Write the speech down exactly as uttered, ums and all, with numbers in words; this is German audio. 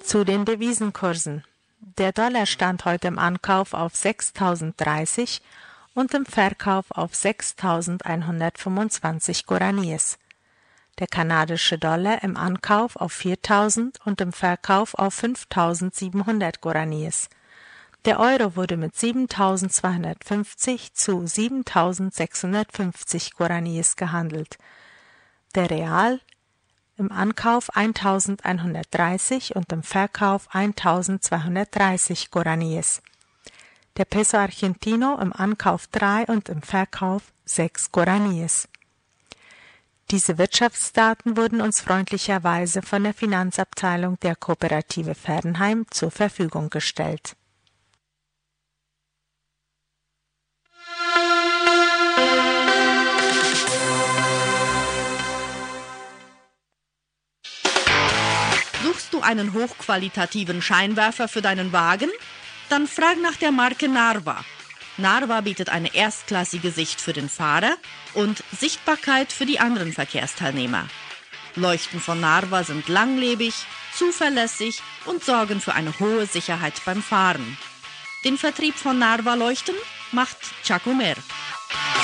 Zu den Devisenkursen. Der Dollar stand heute im Ankauf auf sechstausenddreißig und im Verkauf auf sechstausendeinhundertfünfundzwanzig Guaraníes. Der kanadische Dollar im Ankauf auf viertausend und im Verkauf auf fünftausendsiebenhundert Guaraníes. Der Euro wurde mit siebentausendzweihundertfünfzig zu siebentausendsechshundertfünfzig Guaraníes gehandelt. Der Real im Ankauf eintausendeinhundertdreißig und im Verkauf eintausendzweihundertdreißig Guaraníes. Der Peso Argentino im Ankauf drei und im Verkauf sechs Guaraníes. Diese Wirtschaftsdaten wurden uns freundlicherweise von der Finanzabteilung der Kooperative Fernheim zur Verfügung gestellt. Suchst du einen hochqualitativen Scheinwerfer für deinen Wagen? Dann frag nach der Marke Narva. Narva bietet eine erstklassige Sicht für den Fahrer und Sichtbarkeit für die anderen Verkehrsteilnehmer. Leuchten von Narva sind langlebig, zuverlässig und sorgen für eine hohe Sicherheit beim Fahren. Den Vertrieb von Narva-Leuchten macht Chacomer.